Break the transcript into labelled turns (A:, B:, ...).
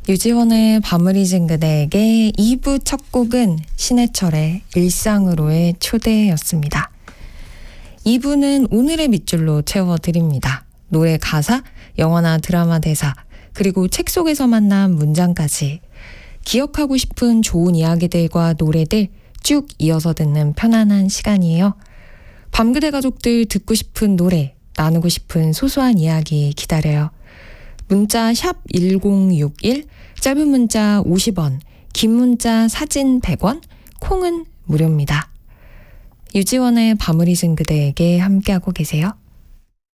A: 유지원의 밤을 잊은 그대에게 2부 첫 곡은 신해철의 일상으로의 초대였습니다. 2부는 오늘의 밑줄로 채워드립니다. 노래 가사, 영화나 드라마 대사, 그리고 책 속에서 만난 문장까지 기억하고 싶은 좋은 이야기들과 노래들 쭉 이어서 듣는 편안한 시간이에요. 밤그대 가족들 듣고 싶은 노래, 나누고 싶은 소소한 이야기 기다려요. 문자 샵 1061, 짧은 문자 50원, 긴 문자 사진 100원, 콩은 무료입니다. 유지원의 밤을 잊은 그대에게 함께하고 계세요.